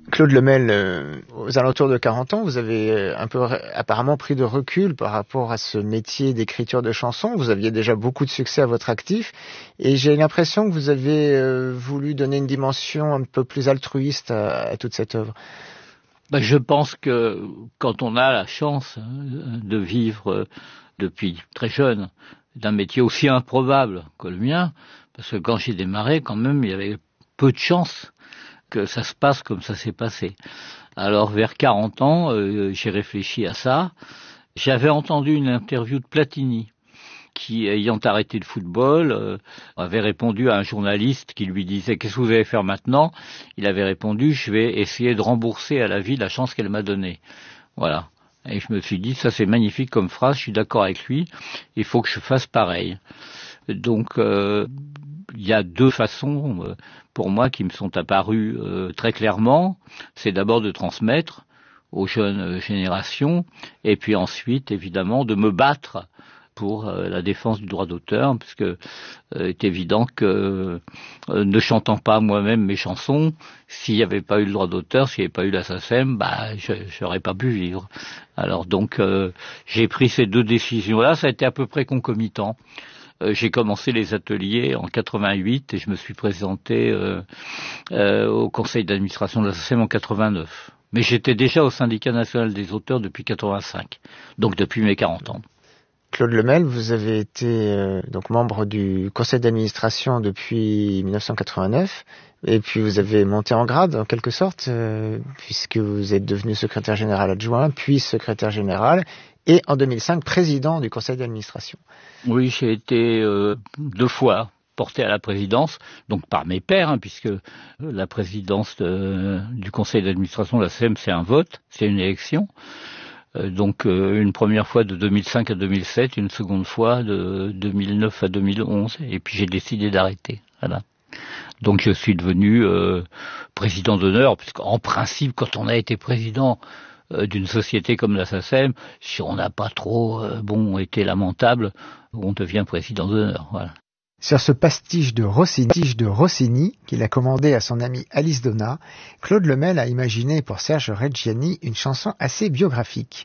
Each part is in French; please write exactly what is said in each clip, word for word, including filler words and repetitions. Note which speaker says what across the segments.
Speaker 1: Claude Lemel, euh, aux alentours de quarante ans, vous avez euh, un peu apparemment pris de recul par rapport à ce métier d'écriture de chansons. Vous aviez déjà beaucoup de succès à votre actif et j'ai l'impression que vous avez euh, voulu donner une dimension un peu plus altruiste à, à toute cette œuvre.
Speaker 2: Ben, je pense que quand on a la chance de vivre depuis très jeune d'un métier aussi improbable que le mien, parce que quand j'ai démarré, quand même, il y avait peu de chances que ça se passe comme ça s'est passé. Alors vers quarante ans, euh, j'ai réfléchi à ça. J'avais entendu une interview de Platini qui, ayant arrêté le football, euh, avait répondu à un journaliste qui lui disait « Qu'est-ce que vous allez faire maintenant ?» Il avait répondu « Je vais essayer de rembourser à la vie la chance qu'elle m'a donnée. » Voilà. Et je me suis dit « Ça c'est magnifique comme phrase, je suis d'accord avec lui, il faut que je fasse pareil. » Donc, euh, il y a deux façons, euh, pour moi, qui me sont apparues euh, très clairement. C'est d'abord de transmettre aux jeunes générations, et puis ensuite, évidemment, de me battre pour euh, la défense du droit d'auteur, parce que euh, est évident que euh, ne chantant pas moi-même mes chansons, s'il n'y avait pas eu le droit d'auteur, s'il n'y avait pas eu la SACEM, bah, je n'aurais pas pu vivre. Alors donc, euh, j'ai pris ces deux décisions-là, ça a été à peu près concomitant. Euh, j'ai commencé les ateliers en quatre-vingt-huit et je me suis présenté euh, euh, au conseil d'administration de la SACEM en quatre-vingt-neuf. Mais j'étais déjà au syndicat national des auteurs depuis quatre-vingt-cinq, donc depuis mes quarante ans.
Speaker 1: Claude Lemel, vous avez été euh, donc membre du conseil d'administration depuis mille neuf cent quatre-vingt-neuf et puis vous avez monté en grade en quelque sorte euh, puisque vous êtes devenu secrétaire général adjoint, puis secrétaire général et en deux mille cinq président du conseil d'administration.
Speaker 2: Oui, j'ai été euh, deux fois porté à la présidence, donc par mes pairs, hein, puisque la présidence de, du conseil d'administration de la SACEM, c'est un vote, c'est une élection. Euh, donc euh, une première fois de deux mille cinq à deux mille sept, une seconde fois de deux mille neuf à deux mille onze, et puis j'ai décidé d'arrêter. Voilà. Donc je suis devenu euh, président d'honneur, puisqu'en principe, quand on a été président euh, d'une société comme la SACEM, si on n'a pas trop euh, bon été lamentable, on devient président d'honneur. Voilà.
Speaker 1: Sur ce pastiche de Rossini, de Rossini qu'il a commandé à son ami Alice Donna, Claude Lemel a imaginé pour Serge Reggiani une chanson assez biographique.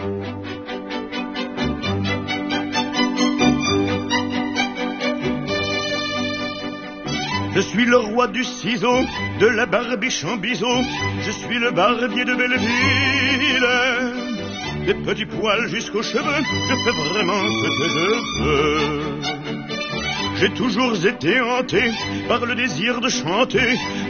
Speaker 3: Je suis le roi du ciseau, de la barbiche en biseau, je suis le barbier de Belleville. Des petits poils jusqu'aux cheveux, je fais vraiment ce que je veux. J'ai toujours été hanté par le désir de chanter